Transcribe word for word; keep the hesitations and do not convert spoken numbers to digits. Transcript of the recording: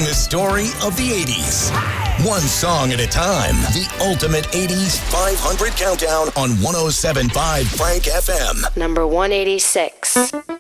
telling the story of the eighties. One song at a time. The ultimate eighties five hundred countdown on one oh seven point five Frank F M. Number one eighty-six.